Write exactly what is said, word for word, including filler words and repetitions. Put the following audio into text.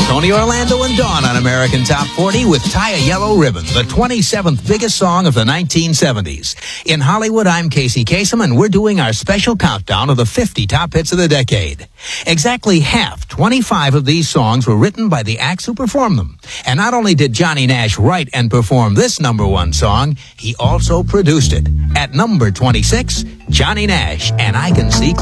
Tony Orlando and Dawn on American Top forty with Tie a Yellow Ribbon, the twenty-seventh biggest song of the nineteen seventies. In Hollywood, I'm Casey Kasem, and we're doing our special countdown of the fifty top hits of the decade. Exactly half, twenty-five of these songs were written by the acts who performed them. And not only did Johnny Nash write and perform this number one song, he also produced it. At number twenty-six, Johnny Nash, and I Can See